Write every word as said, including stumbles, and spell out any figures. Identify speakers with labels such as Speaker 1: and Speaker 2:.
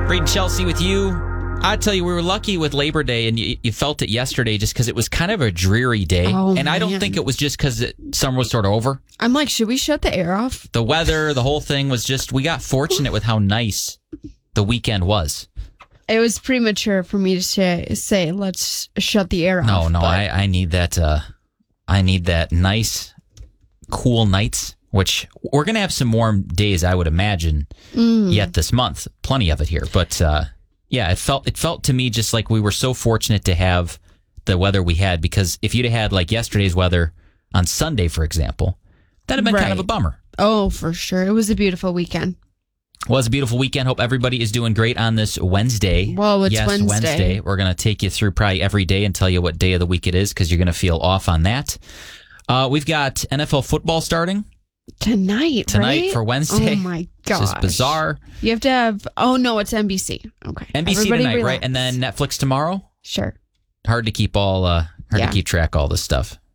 Speaker 1: Braden Chelsea with you. I tell you, we were lucky with Labor Day, and you, you felt it yesterday just because it was kind of a dreary day.
Speaker 2: Oh,
Speaker 1: and I don't
Speaker 2: man.
Speaker 1: think it was just because summer was sort of over.
Speaker 2: I'm like, should we shut the air off?
Speaker 1: The weather, the whole thing was just, we got fortunate with how nice the weekend was.
Speaker 2: It was premature for me to say, say let's shut the air
Speaker 1: No,
Speaker 2: off.
Speaker 1: no,
Speaker 2: but-
Speaker 1: I, I need that. Uh, I need that nice, cool nights. Which we're gonna have some warm days, I would imagine,
Speaker 2: Mm.
Speaker 1: yet this month. Plenty of it here, but uh, yeah, it felt it felt to me just like we were so fortunate to have the weather we had. Because if you'd have had like yesterday's weather on Sunday, for example, that'd have been kind of a
Speaker 2: Right.
Speaker 1: bummer.
Speaker 2: Oh, for sure. It was a beautiful weekend.
Speaker 1: Well, it was a beautiful weekend. Hope everybody is doing great on this Wednesday.
Speaker 2: Well, it's
Speaker 1: yes,
Speaker 2: Wednesday.
Speaker 1: We're going to take you through probably every day and tell you what day of the week it is because you're going to feel off on that. Uh, we've got N F L football starting
Speaker 2: Tonight,
Speaker 1: tonight
Speaker 2: right?
Speaker 1: for Wednesday.
Speaker 2: Oh, my gosh.
Speaker 1: This is bizarre.
Speaker 2: You have to have... Oh, no, it's N B C. Okay.
Speaker 1: N B C
Speaker 2: Everybody
Speaker 1: tonight,
Speaker 2: relax.
Speaker 1: right? And then Netflix tomorrow?
Speaker 2: Sure.
Speaker 1: Hard to keep all, uh, hard
Speaker 2: Yeah.
Speaker 1: to keep track of all this stuff.